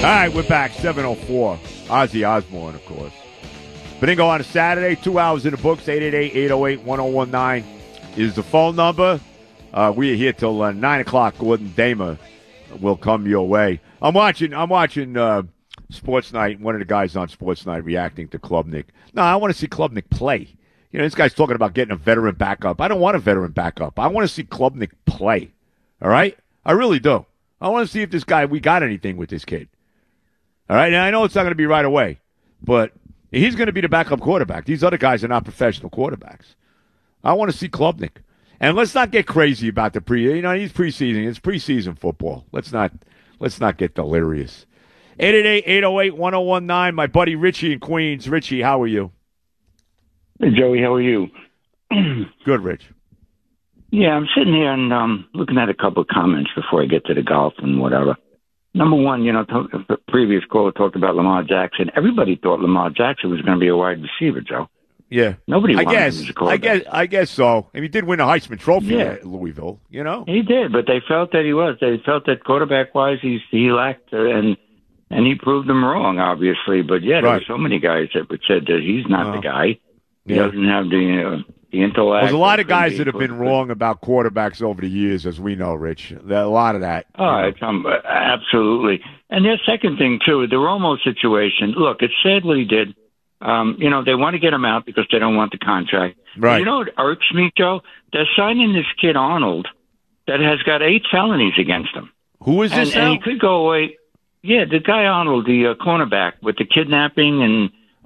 All right, we're back. 7:04. Ozzy Osbourne, of course. Bingo on a Saturday. 2 hours in the books. 888-808-1019 is the phone number. We are here till 9 o'clock. Gordon Damer will come your way. I'm watching Sports Night. One of the guys on Sports Night reacting to Klubnik. No, I want to see Klubnik play. You know, this guy's talking about getting a veteran backup. I don't want a veteran backup. I want to see Klubnik play. All right? I really do. I want to see if this guy, we got anything with this kid. All right? Now, I know it's not going to be right away, but he's going to be the backup quarterback. These other guys are not professional quarterbacks. I want to see Klubnik. And let's not get crazy about the he's preseason. It's preseason football. Let's not get delirious. 888-808-1019. My buddy Richie in Queens. Richie, how are you? Hey, Joey, how are you? Good, Rich. Yeah, I'm sitting here and looking at a couple of comments before I get to the golf and whatever. Number one, the previous caller talked about Lamar Jackson. Everybody thought Lamar Jackson was going to be a wide receiver, Joe. Yeah. Nobody wanted him as a quarterback. I guess so. And he did win a Heisman Trophy at Louisville, you know? He did, but they felt that he was. They felt that quarterback-wise he lacked, and he proved them wrong, obviously. But, there were so many guys that said that he's not the guy. He doesn't have the intellect. There's a lot of guys that have been wrong about quarterbacks over the years, as we know, Rich. A lot of that. It's absolutely. And the second thing, too, the Romo situation. Look, it's sad what he did. They want to get him out because they don't want the contract. Right. You know what irks me, Joe? They're signing this kid Arnold that has got 8 felonies against him. Who is this now? And he could go away. Yeah, the guy Arnold, the cornerback with the kidnapping and...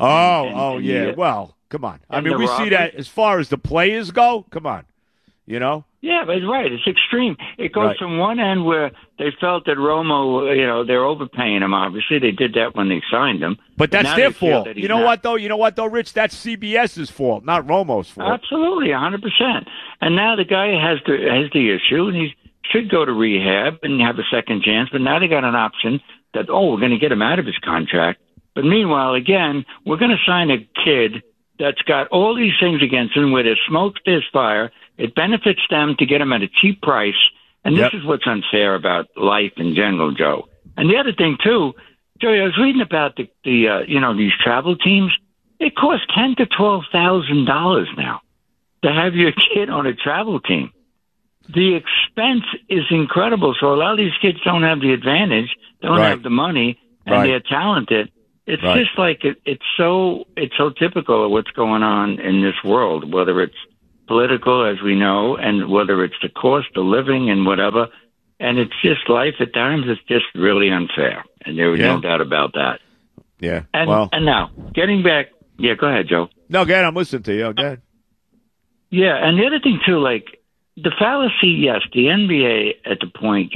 Well, come on. I mean, we see that as far as the players go. Come on. You know? Yeah, but it's right. It's extreme. It goes from one end where they felt that Romo, they're overpaying him, obviously. They did that when they signed him. But that's their fault. You know what, though, Rich? That's CBS's fault, not Romo's fault. Absolutely, 100%. And now the guy has the issue, and he should go to rehab and have a second chance. But now they got an option that, we're going to get him out of his contract. But meanwhile, again, we're going to sign a kid that's got all these things against him where there's smoke, there's fire. It benefits them to get him at a cheap price. And this is what's unfair about life in general, Joe. And the other thing, too, Joey, I was reading about these travel teams. It costs $10,000 to $12,000 now to have your kid on a travel team. The expense is incredible. So a lot of these kids don't have the advantage, don't have the money, and they're talented. It's just like it's so typical of what's going on in this world, whether it's political, as we know, and whether it's the cost of living and whatever. And it's just life at times. It's just really unfair, and there was no doubt about that. Yeah. And now getting back, go ahead, Joe. No, go ahead. I'm listening to you. Go ahead. Yeah, and the other thing too, like the fallacy. Yes, the NBA at the point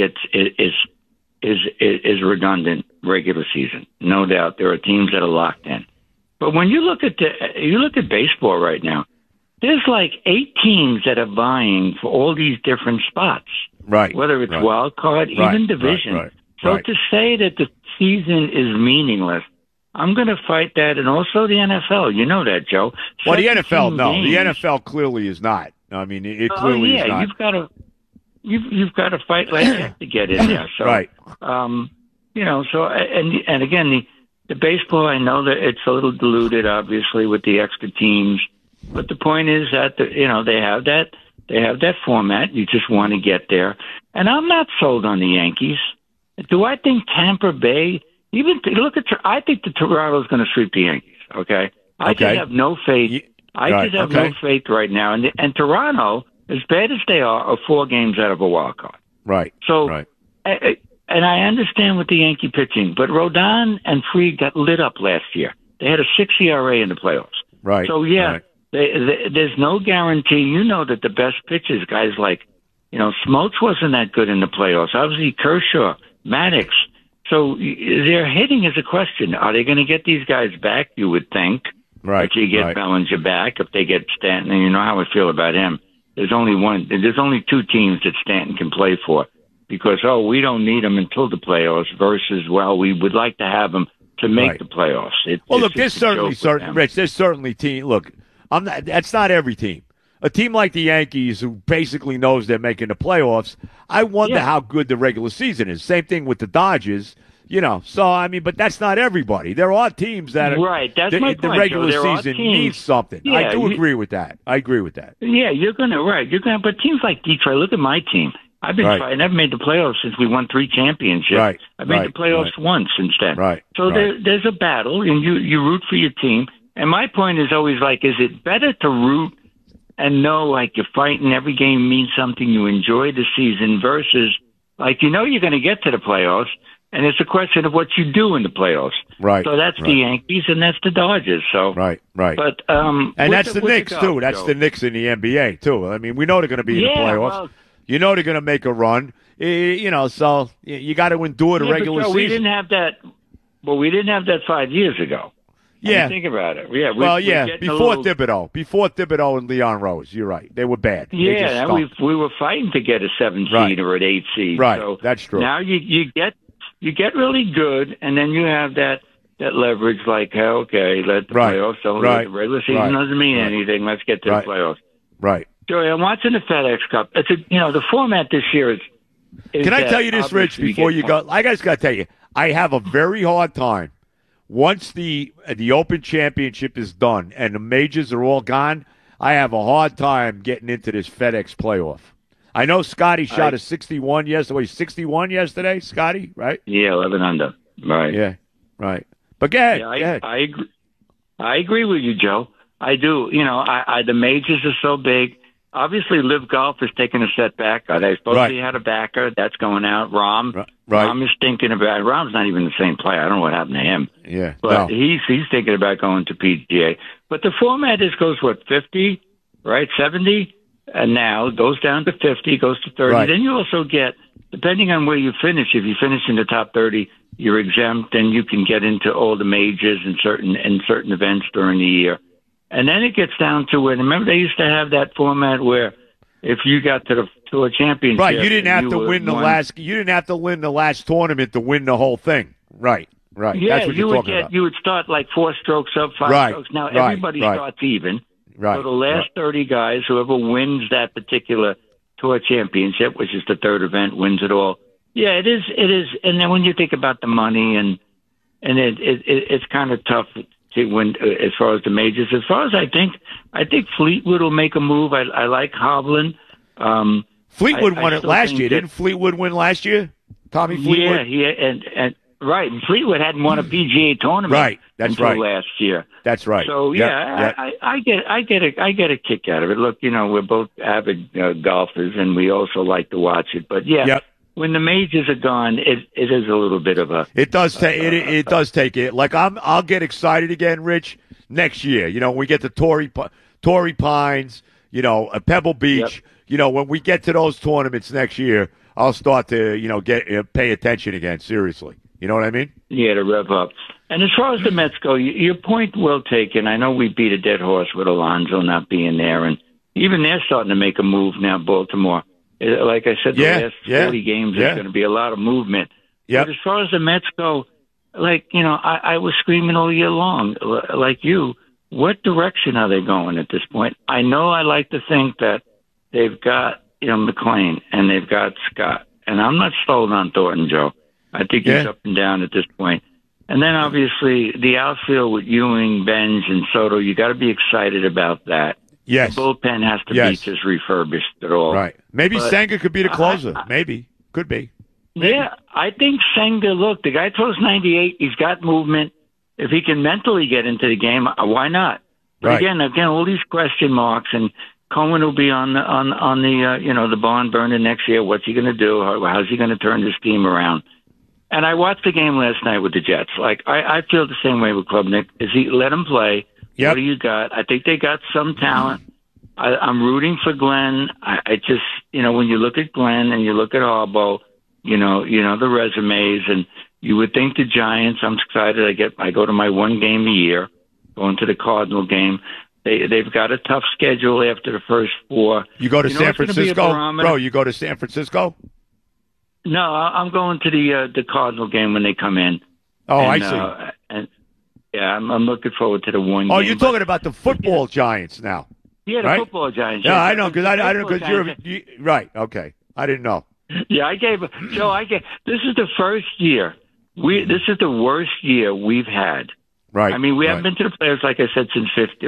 is redundant regular season. No doubt there are teams that are locked in. But when you look at baseball right now, there's like 8 teams that are vying for all these different spots. Right. Whether it's wild card, even division. So to say that the season is meaningless, I'm going to fight that, and also the NFL. You know that, Joe. Well, the NFL, no. The NFL clearly is not. I mean, it clearly is not. You've got to fight like that to get in there. So, so, and again, the baseball, I know that it's a little diluted, obviously, with the extra teams. But the point is that, they have that format. You just want to get there. And I'm not sold on the Yankees. Do I think Tampa Bay, I think the Toronto's going to sweep the Yankees, okay? I just have no faith. No faith right now. And Toronto, as bad as they are 4 games out of a wild card. Right. So, and I understand with the Yankee pitching, but Rodon and Fried got lit up last year. They had a 6 ERA in the playoffs. Right. So, there's no guarantee. You know that the best pitchers, guys like, Smoltz wasn't that good in the playoffs. Obviously, Kershaw, Maddox. So their hitting is a question. Are they going to get these guys back? You would think. Right. If you get Bellinger back, if they get Stanton, and you know how I feel about him. There's only 2 teams that Stanton can play for because, we don't need him until the playoffs versus, we would like to have him to make the playoffs. There's certainly team. Look, that's not every team. A team like the Yankees, who basically knows they're making the playoffs, I wonder how good the regular season is. Same thing with the Dodgers. So I mean, but that's not everybody. There are teams that are right. That's my point. The regular Joe. season needs something. Yeah, I do agree with that. Yeah, you're gonna. But teams like Detroit. Look at my team. I've been fighting. I've made the playoffs since we won 3 championships. Right. I've made the playoffs once since then. Right. So there's a battle, and you root for your team. And my point is always like, is it better to root and know like you're fighting, every game means something, you enjoy the season, versus like you're going to get to the playoffs, and it's a question of what you do in the playoffs. Right. So that's the Yankees and that's the Dodgers. So right. But and that's the Knicks too. That's the Knicks in the NBA too. I mean, we know they're going to be in the playoffs. Well, they're going to make a run. So you got to endure the regular season. We didn't have that. Well, we didn't have that 5 years ago. Yeah. Think about it. Yeah. Before Thibodeau and Leon Rose, you're right. They were bad. Yeah, we were fighting to get a 7 seed or an 8 seed. Right. So that's true. Now you get really good, and then you have that leverage. Like, okay, let the playoffs. So the regular season doesn't mean anything. Let's get to the playoffs. Right. Joey, I'm watching the FedEx Cup. It's the format this year is. Can I tell you this, Rich? Before you go, I just got to tell you, I have a very hard time. Once the Open Championship is done and the majors are all gone, I have a hard time getting into this FedEx playoff. I know Scotty shot a 61 yesterday. 61 yesterday, Scotty, right? Yeah, 11 under. Right. Yeah, right. But go ahead. Yeah, I agree. I agree with you, Joe. I do. The majors are so big. Obviously, Live Golf has taken a setback. They supposedly had a backer. That's going out. Rahm is thinking about. Rahm's not even the same player. I don't know what happened to him. Yeah, but he's thinking about going to PGA. But the format goes 50, right? 70, and now it goes down to 50, goes to 30. Right. Then you also get, depending on where you finish. If you finish in the top 30, you're exempt, and you can get into all the majors and certain events during the year. And then it gets down to it. Remember, they used to have that format where if you got to the tour championship, right? You didn't have to win the last. You didn't have to win the last tournament to win the whole thing. Right. Yeah, that's what you're talking about. You would start like 4 strokes up, 5 strokes. Now everybody starts even. Right. So the last 30 guys, whoever wins that particular tour championship, which is the third event, wins it all. Yeah, it is. And then when you think about the money and it's kind of tough to win as far as the majors. As far as I think Fleetwood will make a move. I like Hovland. Fleetwood won it last year. Didn't Fleetwood win last year? Tommy Fleetwood? Yeah, and right. And Fleetwood hadn't won a PGA tournament until last year. That's right. So I get a kick out of it. Look, we're both avid golfers, and we also like to watch it. But when the majors are gone, it is a little bit of a. It does take it does take it. Like I'll get excited again, Rich, next year. When we get to Torrey Pines, a Pebble Beach. Yep. When we get to those tournaments next year, I'll start to pay attention again. Seriously, you know what I mean? Yeah, to rev up. And as far as the Mets go, your point well taken. I know we beat a dead horse with Alonso not being there, and even they're starting to make a move now. Baltimore. Like I said, the last 40 games, there's going to be a lot of movement. Yep. But as far as the Mets go, I was screaming all year long, like you, what direction are they going at this point? I know I like to think that they've got, McClain and they've got Scott. And I'm not sold on Thornton, Joe. I think he's up and down at this point. And then, obviously, the outfield with Ewing, Benz, and Soto, you got to be excited about that. Yes. The bullpen has to be just refurbished at all. Right. Maybe Senga could be the closer. Maybe. Could be. Maybe. Yeah, I think Senga, look, the guy throws 98. He's got movement. If he can mentally get into the game, why not? But again, all these question marks, and Cohen will be on the barn burner next year. What's he going to do? How's he going to turn this team around? And I watched the game last night with the Jets. Like, I feel the same way with Klubnik. Let him play. Yep. What do you got? I think they got some talent. I'm rooting for Glenn. I just, when you look at Glenn and you look at Harbaugh, the resumes, and you would think the Giants. I'm excited. I go to my one game a year, going to the Cardinal game. They've got a tough schedule after the first 4. You go to San Francisco, bro. You go to San Francisco. No, I'm going to the Cardinal game when they come in. Oh, I see. I'm looking forward to the one game. Oh, you're talking about the football Giants now. Yeah, the football Giants. Yeah, I know, because I don't know, because right, okay. I didn't know. Yeah, this is the first year This is the worst year we've had. Right. I mean, we haven't been to the playoffs, like I said, since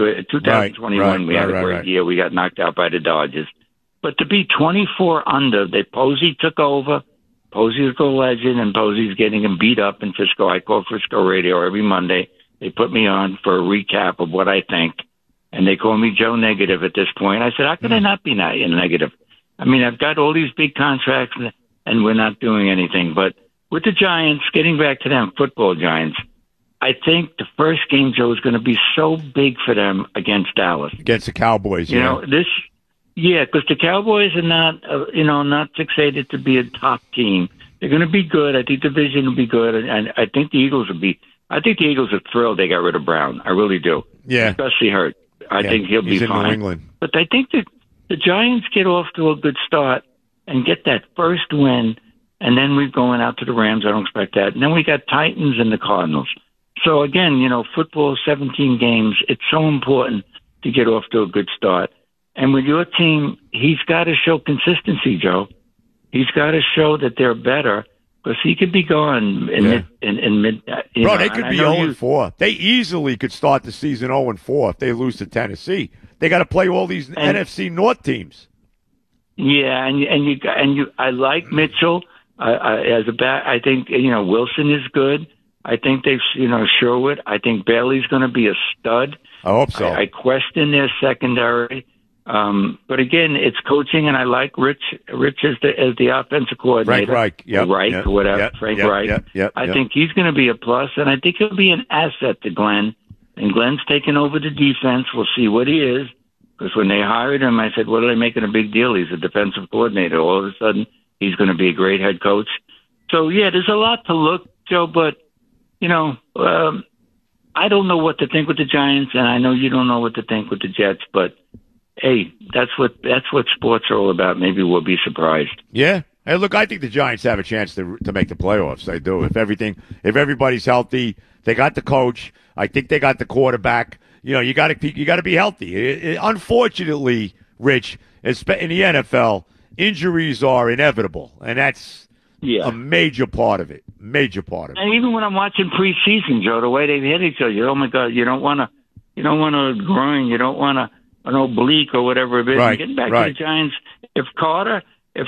2021. We had a great year. We got knocked out by the Dodgers. But to be 24 under, Posey took over. Posey's a legend, and Posey's getting him beat up in Frisco. I call Frisco Radio every Monday. They put me on for a recap of what I think, and they call me Joe Negative at this point. I said, how could I not be negative? I mean, I've got all these big contracts, and we're not doing anything. But with the Giants, getting back to them, football Giants, I think the first game, Joe, is going to be so big for them against Dallas. Against the Cowboys, you know, because the Cowboys are not, not fixated to be a top team. They're going to be good. I think the division will be good, and I think the Eagles will be. I think the Eagles are thrilled they got rid of Brown. I really do. Yeah, especially Hurt. I think he'll be fine. New England. But I think that the Giants get off to a good start and get that first win, and then we're going out to the Rams. I don't expect that. And then we got Titans and the Cardinals. So, again, football, 17 games, it's so important to get off to a good start. And with your team, he's got to show consistency, Joe. He's got to show that they're better because he could be gone in mid. Bro, they could be 0-4. They easily could start the season 0-4 if they lose to Tennessee. They got to play all these NFC North teams. Yeah, I like Mitchell as a bat. I think Wilson is good. I think they've, Sherwood. I think Bailey's going to be a stud. I hope so. I question their secondary. But again, it's coaching, and I like Rich as the offensive coordinator. Frank Reich. Frank Reich. I think he's going to be a plus, and I think he'll be an asset to Glenn. And Glenn's taking over the defense. We'll see what he is. Because when they hired him, I said, what are they making a big deal? He's a defensive coordinator. All of a sudden, he's going to be a great head coach. So, yeah, there's a lot to look, Joe, but I don't know what to think with the Giants, and I know you don't know what to think with the Jets, but hey, that's what sports are all about. Maybe we'll be surprised. Yeah. Hey, look, I think the Giants have a chance to make the playoffs. They do. If everybody's healthy, they got the coach. I think they got the quarterback. You got to be healthy. Unfortunately, Rich, in the NFL, injuries are inevitable, and that's a major part of it. And even when I'm watching preseason, Joe, the way they hit each other, oh my God, you don't want to groin, you don't want an oblique or whatever it is. Right, Getting back to the Giants, if Carter,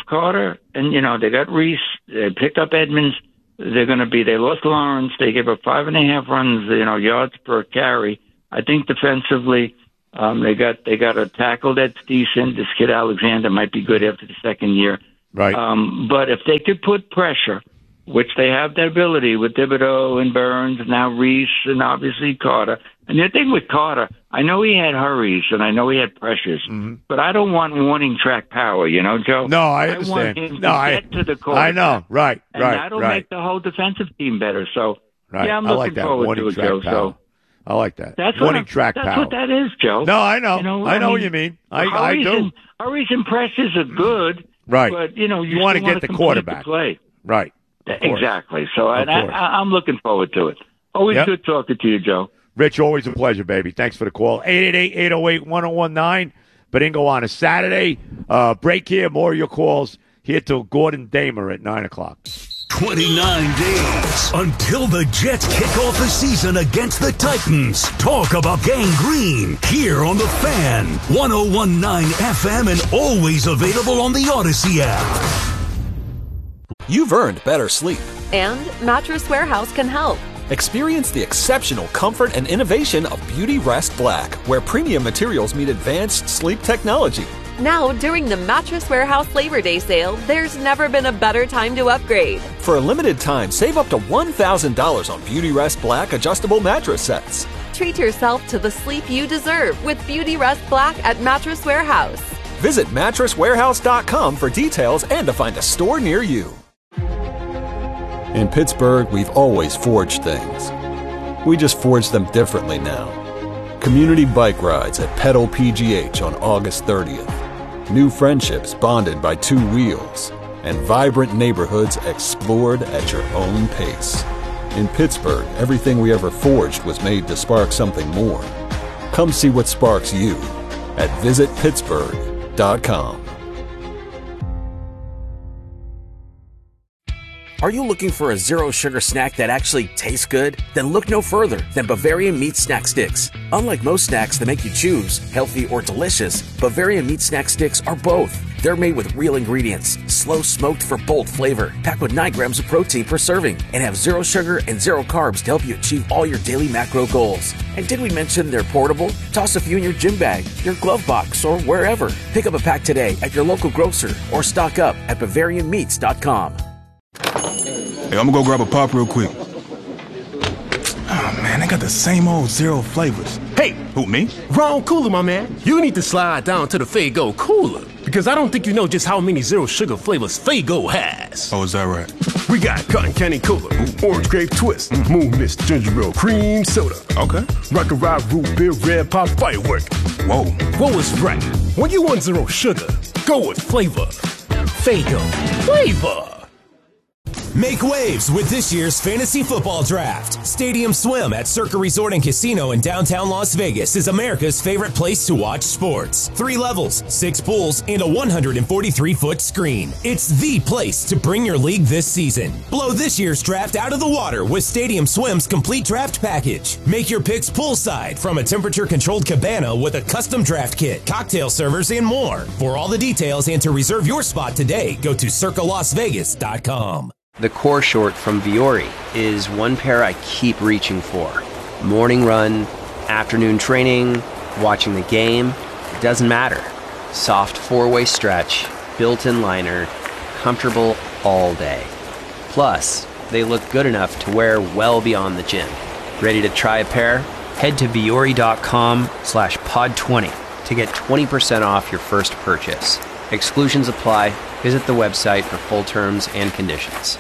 and they got Reese, they picked up Edmonds, they lost Lawrence, they gave up 5.5 runs, yards per carry. I think defensively, they got a tackle that's decent. This kid Alexander might be good after the second year. Right. But if they could put pressure, which they have that ability with Thibodeau and Burns, and now Reese, and obviously Carter. And the thing with Carter, I know he had hurries and I know he had pressures, but I don't want warning track power, Joe? No, I understand. I want him to get to the quarterback. I know, right. And that'll make the whole defensive team better. So, yeah, I'm looking forward to it, Joe. So, I like that. That's warning track power. That's what that is, Joe. No, I know. I know what you mean. I do. Hurries and pressures are good. Right. But, you want to get the quarterback. Play. Right. Exactly. So I'm looking forward to it. Always good talking to you, Joe. Rich, always a pleasure, baby. Thanks for the call. 888-808-1019. Baringo on a Saturday. Break here. More of your calls here till Gordon Damer at 9 o'clock. 29 days until the Jets kick off the season against the Titans. Talk about Gang Green here on The Fan. 101.9 FM and always available on the Odyssey app. You've earned better sleep. And Mattress Warehouse can help. Experience the exceptional comfort and innovation of Beauty Rest Black, where premium materials meet advanced sleep technology. Now, during the Mattress Warehouse Labor Day sale, there's never been a better time to upgrade. For a limited time, save up to $1,000 on Beauty Rest Black adjustable mattress sets. Treat yourself to the sleep you deserve with Beauty Rest Black at Mattress Warehouse. Visit mattresswarehouse.com for details and to find a store near you. In Pittsburgh, we've always forged things. We just forge them differently now. Community bike rides at Pedal PGH on August 30th. New friendships bonded by two wheels. And vibrant neighborhoods explored at your own pace. In Pittsburgh, everything we ever forged was made to spark something more. Come see what sparks you at visitpittsburgh.com. Are you looking for a zero-sugar snack that actually tastes good? Then look no further than Bavarian Meat Snack Sticks. Unlike most snacks that make you choose, healthy or delicious, Bavarian Meat Snack Sticks are both. They're made with real ingredients, slow smoked for bold flavor, packed with 9 grams of protein per serving, and have zero sugar and zero carbs to help you achieve all your daily macro goals. And did we mention they're portable? Toss a few in your gym bag, your glove box, or wherever. Pick up a pack today at your local grocer or stock up at BavarianMeats.com. Hey, I'm gonna go grab a pop real quick. Oh, man, they got the same old zero flavors. Hey! Who, me? Wrong cooler, my man. You need to slide down to the Faygo cooler. Because I don't think you know just how many zero sugar flavors Faygo has. Oh, is that right? We got Cotton Candy Cola, Orange Grape Twist, Moon Mist Ginger Ale Cream Soda. Okay. Rocket Ride Root Beer Red Pop Firework. Whoa. What was right? When you want zero sugar, go with flavor. Faygo. Flavor. Make waves with this year's fantasy football draft. Stadium Swim at Circa Resort and Casino in downtown Las Vegas is America's favorite place to watch sports. 3 levels, 6 pools, and a 143-foot screen. It's the place to bring your league this season. Blow this year's draft out of the water with Stadium Swim's complete draft package. Make your picks poolside from a temperature-controlled cabana with a custom draft kit, cocktail servers, and more. For all the details and to reserve your spot today, go to circalasvegas.com. The core short from Vuori is one pair I keep reaching for. Morning run, afternoon training, watching the game, it doesn't matter. Soft 4-way stretch, built-in liner, comfortable all day. Plus, they look good enough to wear well beyond the gym. Ready to try a pair? Head to vuori.com/pod20 to get 20% off your first purchase. Exclusions apply. Visit the website for full terms and conditions.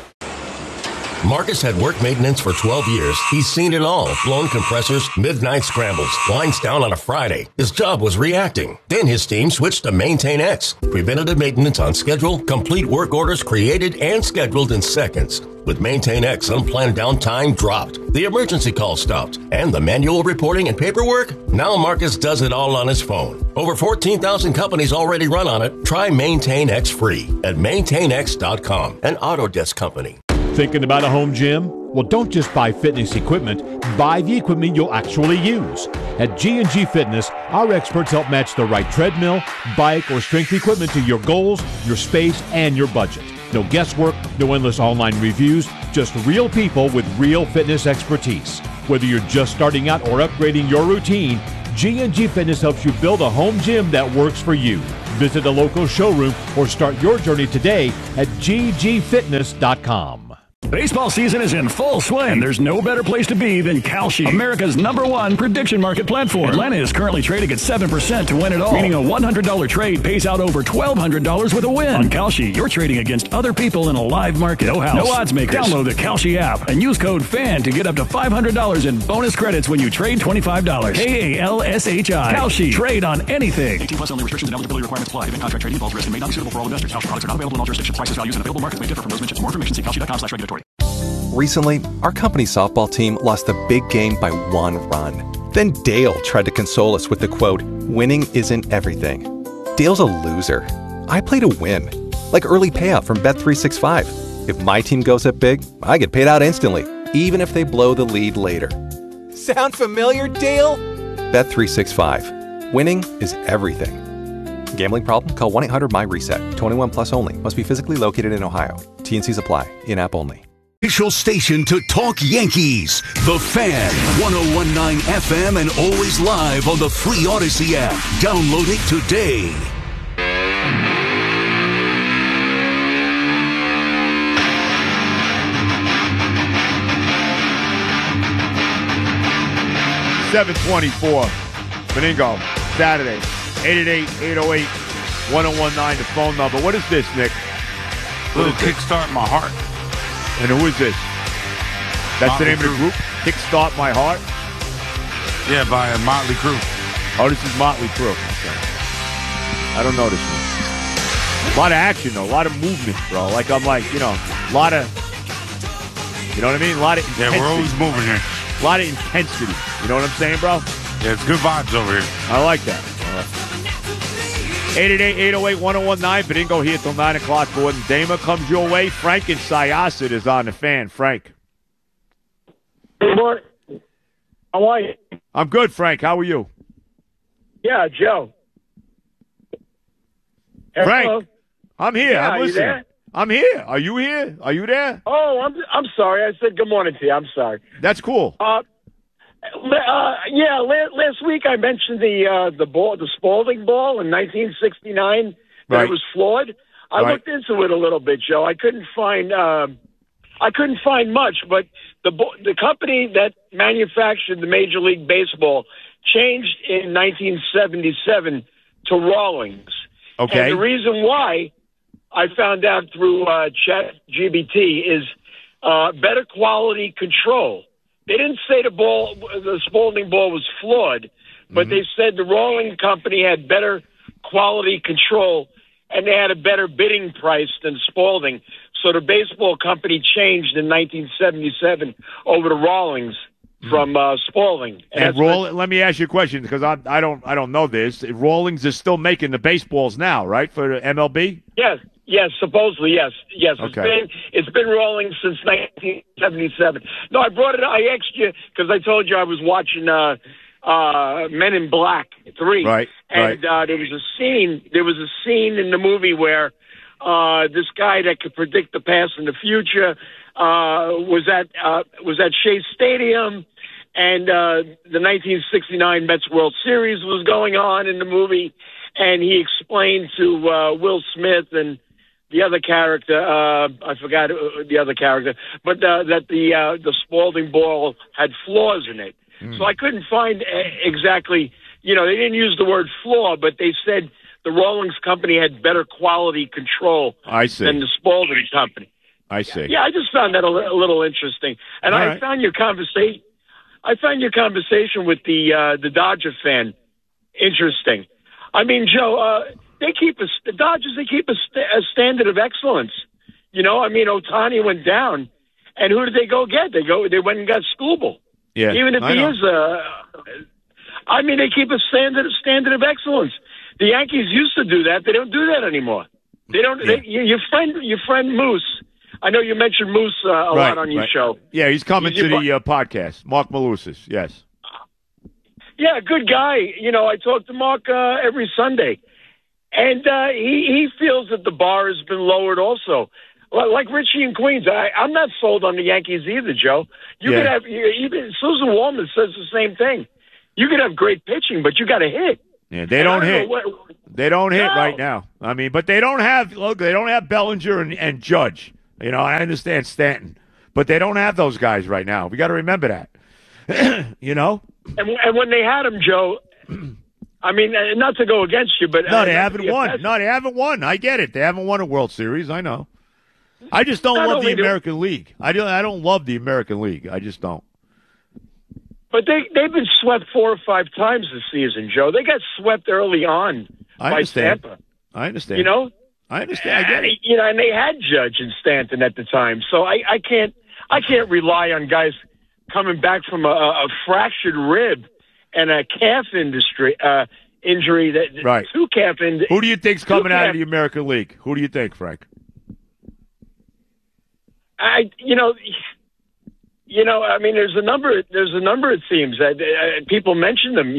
Marcus had work maintenance for 12 years. He's seen it all. Blown compressors, midnight scrambles, lines down on a Friday. His job was reacting. Then his team switched to Maintain X. Preventative maintenance on schedule, complete work orders created and scheduled in seconds. With Maintain X, unplanned downtime dropped. The emergency call stopped. And the manual reporting and paperwork? Now Marcus does it all on his phone. Over 14,000 companies already run on it. Try Maintain X free at maintainx.com, an Autodesk company. Thinking about a home gym? Well, don't just buy fitness equipment. Buy the equipment you'll actually use. At G&G Fitness, our experts help match the right treadmill, bike, or strength equipment to your goals, your space, and your budget. No guesswork, no endless online reviews, just real people with real fitness expertise. Whether you're just starting out or upgrading your routine, G&G Fitness helps you build a home gym that works for you. Visit a local showroom or start your journey today at ggfitness.com. Baseball season is in full swing. There's no better place to be than Kalshi, America's #1 prediction market platform. Atlanta is currently trading at 7% to win it all, meaning a $100 trade pays out over $1,200 with a win. On Kalshi, you're trading against other people in a live market. No house, no odds makers. Download the Kalshi app and use code FAN to get up to $500 in bonus credits when you trade $25. KALSHI. Kalshi. Trade on anything. 18 plus only. Restrictions and eligibility requirements apply. Event contract trading involves risk and may not be suitable for all investors. Kalshi products are not available in all jurisdictions. Prices, values, and available markets may differ from those mentioned. For more information, see kalshi.com/regulatory. Recently, our company softball team lost a big game by 1 run. Then Dale tried to console us with the quote, "Winning isn't everything." Dale's a loser. I play to win. Like early payout from Bet365. If my team goes up big, I get paid out instantly, even if they blow the lead later. Sound familiar, Dale? Bet365. Winning is everything. Gambling problem? Call 1-800-MY-RESET. 21 plus only. Must be physically located in Ohio. T&Cs apply. In-app only. Official station to talk Yankees. The Fan, 101.9 FM and always live on the free Odyssey app. Download it today. $7:24. Benigno, Saturday. 888-808-1019, the phone number. What is this, Nick? Little Kickstart My Heart. And who is this? That's Motley the name of the group? Kickstart My Heart? Yeah, by Motley Crue. Oh, this is Motley Crue. Okay. I don't know this one. A lot of action, though. A lot of movement, bro. Like, I'm like, a lot of, you know what I mean? A lot of intensity. Yeah, we're always moving here. A lot of intensity. You know what I'm saying, bro? Yeah, it's good vibes over here. I like that. 888-808-1019. Benigno here till 9 o'clock. Gordon Damer comes your way. Frank and Syosset is on the Fan. Frank. Good morning. How are you? I'm good, Frank. How are you? Yeah, Joe. Frank, Hello? I'm here. Yeah, I'm you listening. there? I'm here. Are you here? Are you there? Oh, I'm sorry. I said good morning to you. I'm sorry. That's cool. Last week I mentioned the Spalding ball in 1969 that Right. it was flawed. I Right. looked into it a little bit, Joe. I couldn't find much, but the company that manufactured the Major League Baseball changed in 1977 to Rawlings. Okay. And the reason why I found out through ChatGPT is better quality control. They didn't say the Spalding ball was flawed, but they said the Rawlings company had better quality control and they had a better bidding price than Spalding. So the baseball company changed in 1977 over to Rawlings from Spalding. And let me ask you a question because I don't know this. Rawlings is still making the baseballs now, right, for the MLB? Yes, supposedly, yes. Okay. It's been rolling since 1977. No, I brought it. I asked you because I told you I was watching Men in Black 3. Right. And there was a scene in the movie where this guy that could predict the past and the future was at Shea Stadium, and the 1969 Mets World Series was going on in the movie, and he explained to Will Smith and the other character, I forgot the other character, but that the Spalding ball had flaws in it. So I couldn't find exactly, they didn't use the word flaw, but they said the Rawlings company had better quality control than the Spalding company. I see. Yeah, I just found that a little interesting. And I found your conversation with the Dodger fan interesting. I mean, Joe, the Dodgers keep a standard of excellence. Ohtani went down, and who did they go get? They went and got Skubal. Yeah, even if he is they keep a standard of excellence. The Yankees used to do that. They don't do that anymore. They don't. Yeah. Your friend Moose. I know you mentioned Moose a lot on your show. Yeah, he's coming to the podcast. Mark Malusis, yes. Yeah, good guy. I talk to Mark every Sunday. And he feels that the bar has been lowered also. Like Richie in Queens, I'm not sold on the Yankees either, Joe. You could have, even Susan Wallman says the same thing. You could have great pitching, but you got to hit. Yeah, they don't hit. They don't hit right now. I mean, but they don't have Bellinger and Judge. I understand Stanton, but they don't have those guys right now. We got to remember that. And when they had him, Joe, I mean, not to go against you, but no, they haven't won. No, they haven't won. I get it. They haven't won a World Series. I know. I just don't love the American League. I don't love the American League. I just don't. But they've been swept 4 or 5 times this season, Joe. They got swept early on by Tampa. I understand. I understand. I get it. And they had Judge and Stanton at the time, so I can't rely on guys coming back from a fractured rib and a calf injury. Right. 2 calf injuries. Who do you think's coming out of the American League? Who do you think, Frank? I mean, there's a number of teams that people mention them.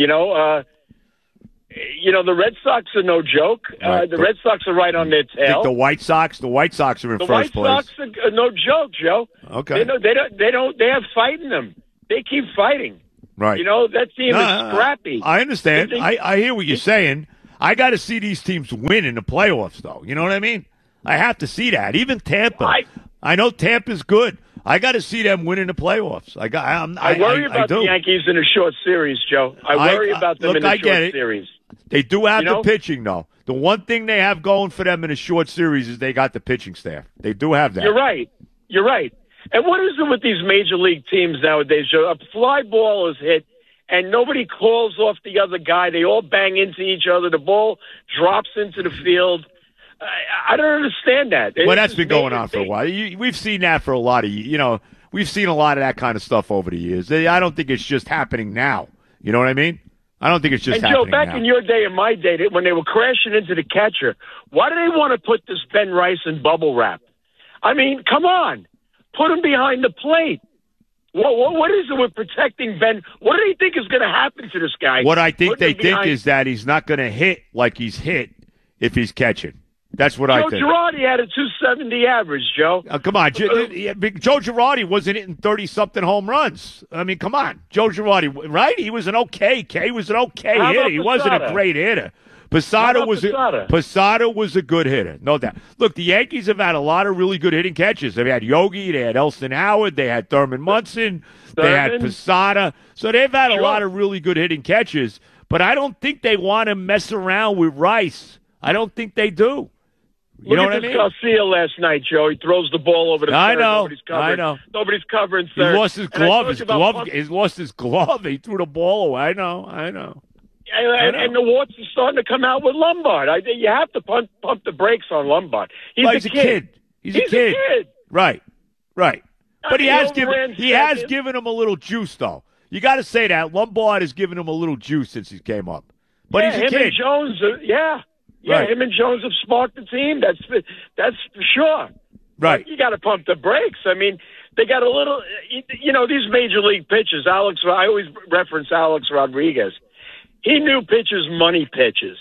The Red Sox are no joke. Right. The Red Sox are right on their tail. The White Sox are in first place. The White Sox are no joke, Joe. Okay. They have fight in them. They keep fighting. Right. That team is scrappy. I understand. I hear what you're saying. I got to see these teams win in the playoffs, though. You know what I mean? I have to see that. Even Tampa. I know Tampa's good. I got to see them win in the playoffs. I worry about the Yankees in a short series, Joe. I worry about them in a short series. They do have the pitching, though. The one thing they have going for them in a short series is they got the pitching staff. They do have that. You're right. And what is it with these major league teams nowadays, Joe? A fly ball is hit, and nobody calls off the other guy. They all bang into each other. The ball drops into the field. I don't understand that. Well, that's been going on for a while. We've seen that for a lot of we've seen a lot of that kind of stuff over the years. I don't think it's just happening now. You know what I mean? I don't think it's just and happening Joe, back now. in your day and my day, when they were crashing into the catcher, why do they want to put this Ben Rice in bubble wrap? I mean, come on. Put him behind the plate. What is it with protecting Ben? What do they think is going to happen to this guy? What I think they think is that he's not going to hit like he's hit if he's catching. That's what I think. Joe Girardi had a 270 average, Joe. Come on. Joe Girardi wasn't hitting 30-something home runs. I mean, come on. Joe Girardi, right? He was an okay hitter. He wasn't a great hitter. Posada was a good hitter, no doubt. Look, the Yankees have had a lot of really good hitting catches. They've had Yogi, they had Elston Howard, they had Thurman Munson, they had Posada. So they've had a lot of really good hitting catches, but I don't think they want to mess around with Rice. I don't think they do. You know what I mean? Garcia last night, Joe. He throws the ball over the third. I know. Nobody's covering third. He lost his glove. He lost his glove. He threw the ball away. I know. And the warts are starting to come out with Lombard. You have to pump the brakes on Lombard. He's a kid. He's a kid. Right. But he has given him a little juice, though. You got to say that. Lombard has given him a little juice since he came up. But he's a kid. And Jones, right. Him and Jones have sparked the team. That's for sure. Right. But you got to pump the brakes. I mean, they got a little, these major league pitchers. I always reference Alex Rodriguez. He knew pitchers' money pitches,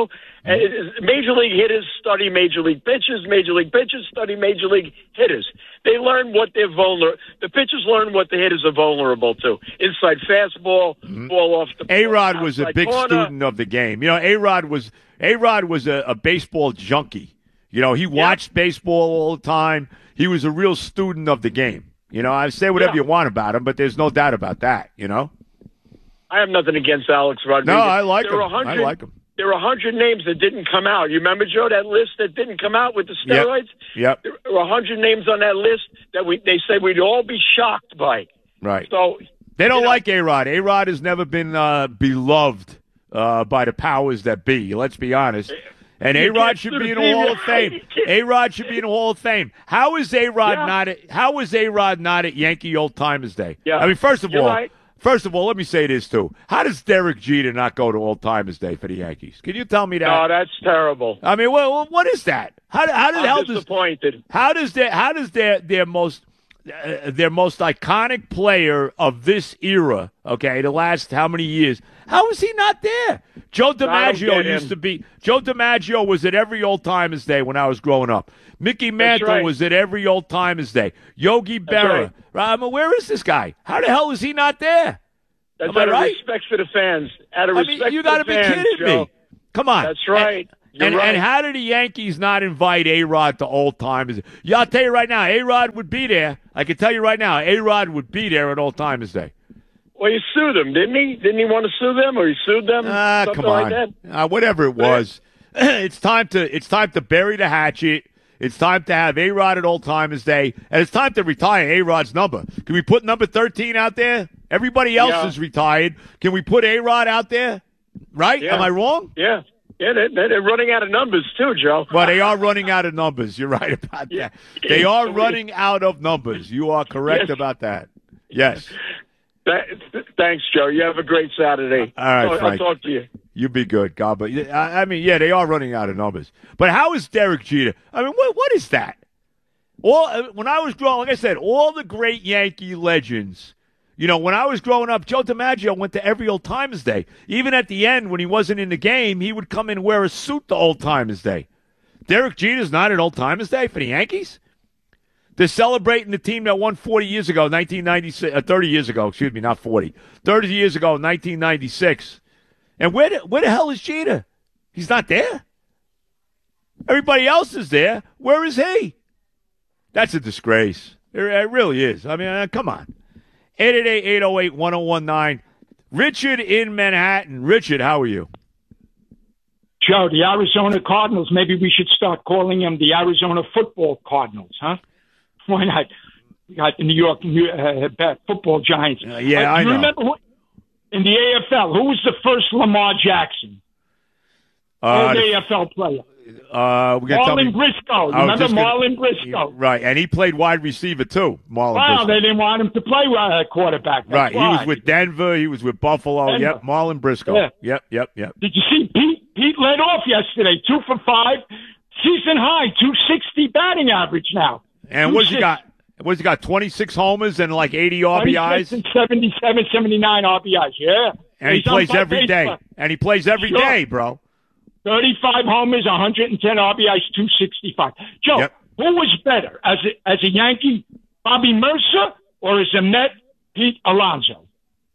Major league hitters study major league pitchers. Major league pitchers study major league hitters. They learn what they're vulnerable. The pitchers learn what the hitters are vulnerable to. Inside fastball, ball off the A-Rod was a big corner. student of the game. A-Rod was a baseball junkie. He watched baseball all the time. He was a real student of the game. I say whatever you want about him, but there's no doubt about that, I have nothing against Alex Rodriguez. No, I like him. I like him. There were 100 names that didn't come out. You remember, Joe, that list that didn't come out with the steroids? Yep. There were 100 names on that list that they said we'd all be shocked by. Right. So they don't like A-Rod. A-Rod has never been beloved by the powers that be. Let's be honest. And A-Rod should be in the Hall of Fame. A-Rod should be in the Hall of Fame. How is A-Rod not at Yankee Old Timers Day? Yeah. I mean, first of all, right. let me say this, too. How does Derek Jeter not go to Old Timers Day for the Yankees? Can you tell me that? No, that's terrible. I mean, what is that? I'm disappointed. How does their most iconic player of this era, okay, the last how many years, how is he not there? Joe DiMaggio used to be. Joe DiMaggio was at every Old Timers Day when I was growing up. Mickey Mantle was at every Old Timers Day. Yogi Berra. Right. I mean, where is this guy? How the hell is he not there? That's out of respect for the fans. You got to be kidding me. Come on. That's right. And how did the Yankees not invite A-Rod to Old Timers? Yeah, I'll tell you right now, A-Rod would be there. I can tell you right now, A-Rod would be there at Old Timers Day. Well, he sued them, didn't he? Didn't he want to sue them, or he sued them? Come on. Like that? Whatever it was. It's time to bury the hatchet. It's time to have A-Rod at Old Timers Day, and it's time to retire A-Rod's number. Can we put number 13 out there? Everybody else is retired. Can we put A-Rod out there? Right? Yeah. Am I wrong? Yeah. Yeah, they're running out of numbers, too, Joe. Well, they are running out of numbers. You're right about that. They are running out of numbers. You are correct about that. Yes. Thanks, Joe. You have a great Saturday. All right, Frank. I'll talk to you. You be good, God. But I mean, they are running out of numbers. But how is Derek Jeter? I mean, what is that? When I was growing, like I said, all the great Yankee legends. When I was growing up, Joe DiMaggio went to every Old Timers Day. Even at the end, when he wasn't in the game, he would come in and wear a suit to Old Timers Day. Derek Jeter's not at Old Timers Day for the Yankees? They're celebrating the team that won 40 years ago, 1996. 30 years ago, excuse me, not 40. 30 years ago, 1996. And where the hell is Jeter? He's not there. Everybody else is there. Where is he? That's a disgrace. It really is. I mean, come on. 888-808-1019. Richard in Manhattan. Richard, how are you? Joe, the Arizona Cardinals, maybe we should start calling them the Arizona Football Cardinals, huh? Why not? We got the New York football Giants. I know. You remember in the AFL, who was the first Lamar Jackson? Old AFL player. Marlon Briscoe. Remember Marlon Briscoe? Right, and he played wide receiver too, Marlon Briscoe. They didn't want him to play quarterback. Right, he was with Denver. He was with Buffalo. Denver. Yep, Marlon Briscoe. Yeah. Yep. Did you see Pete led off yesterday, 2 for 5, season high, 260 batting average now. And what's he got? What's he got? 26 homers and like 80 RBIs? 77, 79 RBIs, yeah. And he plays every day. And he plays every day, bro. 35 homers, 110 RBIs, 265. Joe, who was better, as a Yankee, Bobby Mercer, or as a Met, Pete Alonso?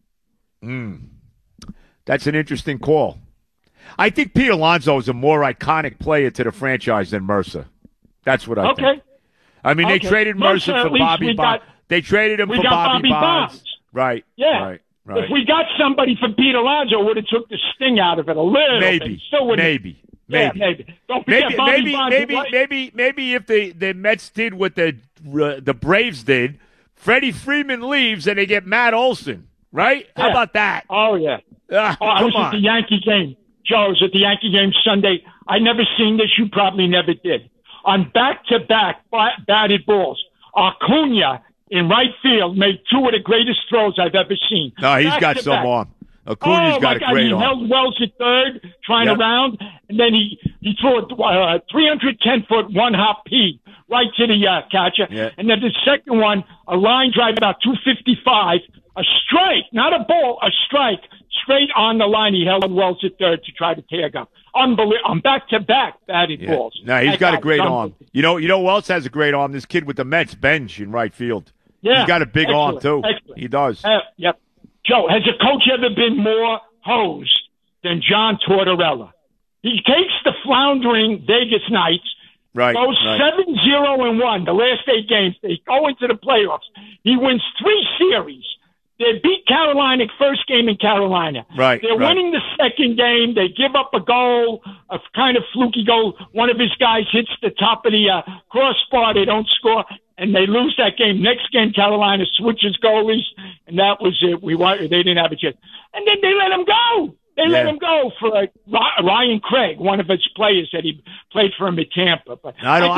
That's an interesting call. I think Pete Alonso is a more iconic player to the franchise than Mercer. That's what I think. I mean, they traded Mercer for Bobby Bonds. They traded him for Bobby Bonds. Right. Yeah. Right. If we got somebody for Pete Alonso, it would have took the sting out of it a little bit. Maybe. Don't forget Bobby Bonds. Maybe if the Mets did what the Braves did, Freddie Freeman leaves and they get Matt Olson, right? Yeah. How about that? Oh, yeah. I was at the Yankee game. Joe, I was at the Yankee game Sunday. I never seen this. You probably never did. On back-to-back batted balls, Acuna in right field made 2 of the greast throws I've ever seen. No, he's got some arm. Acuna's got a great arm. He held Wells at third, trying around, and then he threw a 310-foot one-hop P right to the catcher. Yeah. And then the second one, a line drive about 255, a strike, not a ball, a strike, straight on the line. He held Wells at third to try to tag up. Unbelievable. I'm back-to-back batted balls. No, he's got a great arm. You know who else has a great arm? This kid with the Mets, Bench, in right field. Yeah, he's got a big arm, too. Excellent. He does. Yep. Joe, has a coach ever been more hosed than John Tortorella? He takes the floundering Vegas Knights, goes 7-0-1 the last 8 games. They go into the playoffs. He wins 3 series. They beat Carolina first game in Carolina. They're winning the second game. They give up a goal, a kind of fluky goal. One of his guys hits the top of the crossbar. They don't score, and they lose that game. Next game, Carolina switches goalies, and that was it. They didn't have a chance. And then they let him go. They let him go for Ryan Craig, one of his players that he played for him at Tampa. But I don't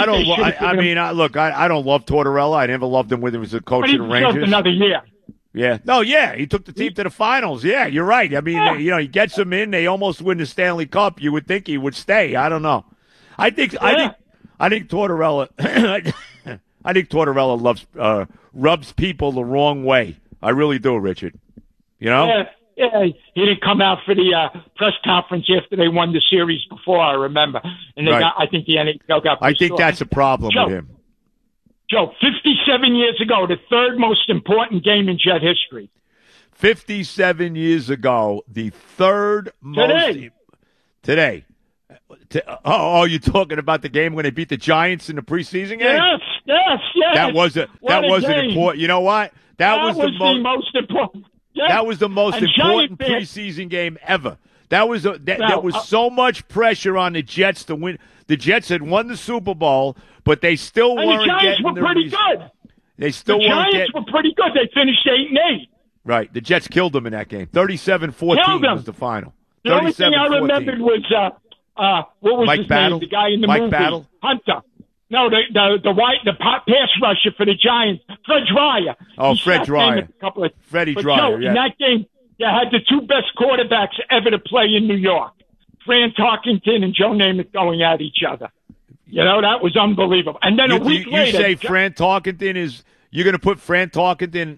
love Tortorella. I never loved him when he was a coach of the Rangers. Another year. Yeah. No, yeah. He took the team to the finals. Yeah, you're right. I mean, he gets them in. They almost win the Stanley Cup. You would think he would stay. I don't know. I think Tortorella I think Tortorella rubs people the wrong way. I really do, Richard. You know? Yeah, he didn't come out for the press conference after they won the series before, I remember. And I think the NHL got I think that's a problem with him. Joe, 57 years ago, the third most important game in Jet history. 57 years ago, the third most... Today. You're talking about the game when they beat the Giants in the preseason game? Yes. That was an important... You know what? That was the most important... Yeah. That was the most important preseason game ever. There was so much pressure on the Jets to win. The Jets had won the Super Bowl, but they still weren't getting the Giants were pretty good. They still weren't getting... The Giants were pretty good. They finished 8-8. Right. The Jets killed them in that game. 37-14 was the final. The only thing I remembered was what was his name? The guy in the movie. Mike Battle? Hunter. No, the pass rusher for the Giants, Fred Dreyer. Oh, Fred Dreyer. Freddie Dreyer, In that game, you had the 2 best quarterbacks ever to play in New York, Fran Tarkenton and Joe Namath going at each other. You know, that was unbelievable. And then a week later... You say Fran Tarkenton is... You're going to put Fran Tarkenton...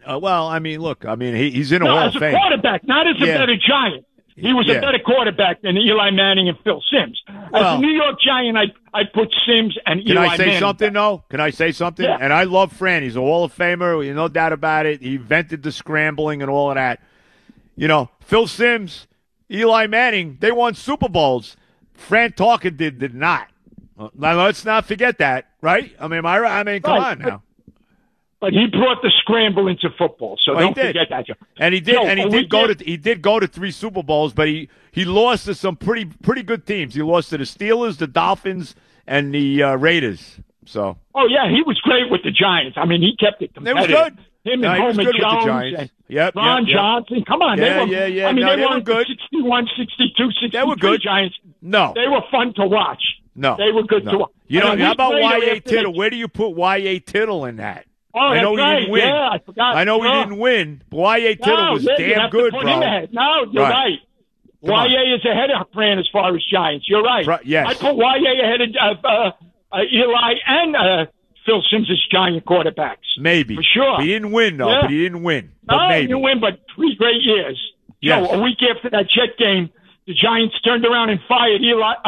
he's in a Hall of Fame. As a quarterback, not as a better Giant. He was a better quarterback than Eli Manning and Phil Simms. As a New York Giant, I'd put Simms and Eli Manning. Can I say something, though? Can I say something? Yeah. And I love Fran. He's a Hall of Famer. No doubt about it. He invented the scrambling and all of that. You know, Phil Simms, Eli Manning, they won Super Bowls. Fran Tarkenton did not. Now, let's not forget that, right? I mean, come on now. But he brought the scramble into football, so don't forget that. And he did go to 3 Super Bowls, but he lost to some pretty good teams. He lost to the Steelers, the Dolphins, and the Raiders. So. Oh yeah, he was great with the Giants. I mean, he kept it competitive. They was good. Him and Homer Jones and Ron Johnson. Come on, they were. I mean, they were good. 61, 62, 63 they were good. Giants. No, they were fun to watch. No. They were good to watch. You know, how about Y.A. Tittle? Where do you put Y.A. Tittle in that? Oh, I know that's he right. didn't win. Yeah, I forgot. I know he didn't win, but Y.A. Tittle was damn good, bro. No, you're right. Y.A. is ahead of Fran as far as Giants. You're right. Yes. I put Y.A. ahead of Eli and Phil Simms as Giant quarterbacks. Maybe. For sure. He didn't win, though. Yeah. But he didn't win. But No, maybe. he didn't win, but 3 great years. Yes. So a week after that Jet game, the Giants turned around and fired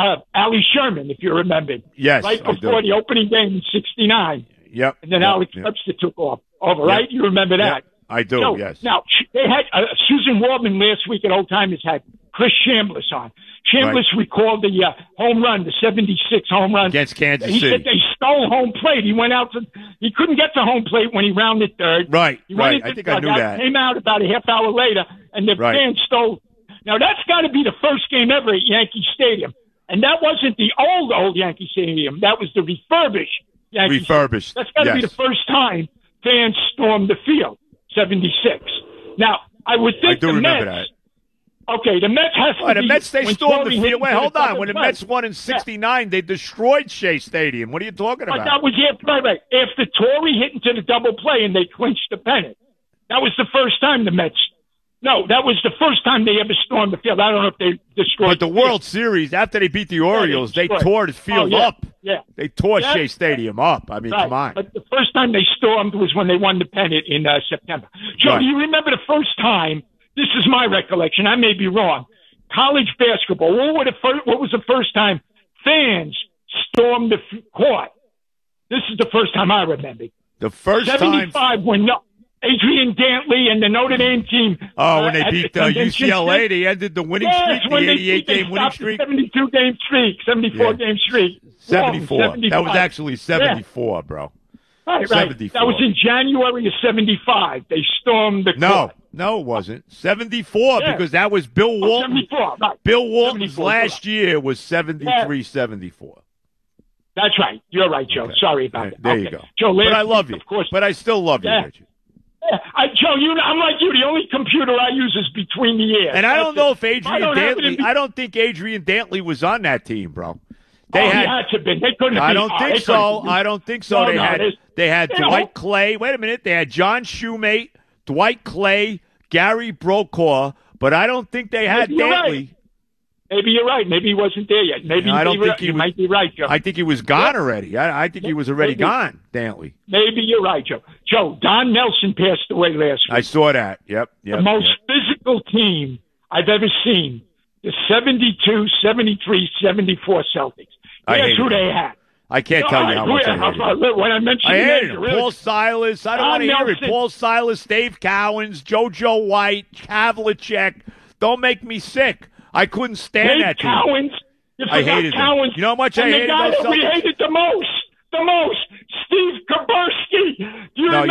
Ali Sherman, if you remember. Yes, Right I before do. the opening game in '69. Yep. And then Yep. Alex Webster took over, right? You remember that? Yep. I do, So, yes. Now, they had Susan Waldman last week at Old Timers had Chris Chambliss on. Chambliss recalled the home run, the 76 home run. Against Kansas He City. said they stole home plate. He went out he couldn't get to home plate when he rounded third. Right, He went right. into I think the I knew dugout, that. Came out about a half hour later, and the Right. fans stole. Now, that's got to be the first game ever at Yankee Stadium. And that wasn't the old Yankee Stadium. That was the refurbished Yankee Refurbished, Stadium. That's got to be yes. the first time fans stormed the field, 76. Now, I would I think do the remember Mets. that. Okay, the Mets has to Well, the be. Mets, they when stormed the Torrey hit field. Wait, into hold the on. double When the play. Mets won in '69, they destroyed Shea Stadium. What are you talking But about? that was after Torrey hit into the double play and they clinched the pennant. That was the first time the Mets. No, that was the first time they ever stormed the field. I don't know if they destroyed. But the World Series, after they beat the Orioles, they destroyed. tore the field Oh, yeah, up. Yeah, They tore Yeah. Shea Stadium up. I mean, right. come on. But the first time they stormed was when they won the pennant in September. Joe, Right. do you remember the first time? This is my recollection. I may be wrong. College basketball. What was the first time fans stormed the court? This is the first time I remember. The first time. 75 when Adrian Dantley and the Notre Dame team. When they at beat the convention UCLA, center. they ended the winning Yes, streak, when the they 88-game winning stopped the streak. 72-game streak, 74-game streak. 74. Wrong, That was 75. actually 74, bro. Right. 74. That was in January of 75. They stormed the court. No, it wasn't. 74, Yeah. because that was Bill Walton. 74, right. Bill Walton's 74, last year was 73-74. That's right. You're right, Joe. Okay. Sorry about that. There Okay. you go. Joe, But last I love week, you. Of course. But I still love you, Yeah. Richard. Yeah. Joe, I'm like you. The only computer I use is between the ears. And I don't know if I Adrian don't have it in Dantley. I don't think Adrian Dantley was on that team, bro. They he had. had to be. They couldn't have I been. don't Oh, think they so. couldn't have I don't think so. No, They had you know. Dwight Clay. Wait a minute. They had John Shoemate, Dwight Clay, Gary Brokaw, but I don't think they had Maybe you're Dantley. right. Maybe you're right. Maybe he wasn't there yet. Maybe I don't think you might be right, Joe. I think he was gone already. I think he was already Maybe. gone, Dantley. Maybe you're right, Joe. Joe, Don Nelson passed away last week. I saw that. Yep. The most physical team I've ever seen. The 72, 73, 74 Celtics. I Guess hated who them. they had? I can't tell you how much I hated him. When I mentioned I the hated names, him. really- Paul Silas. I don't Don want to hear it. Nelson. Paul Silas, Dave Cowens, JoJo White, Havlicek. Don't make me sick. I couldn't stand Dave that team. Cowens. You I forgot hated them. Cowens. You know how much I And hated the guy those that we Celtics? hated the most, Steve Kaburski. Do you No, remember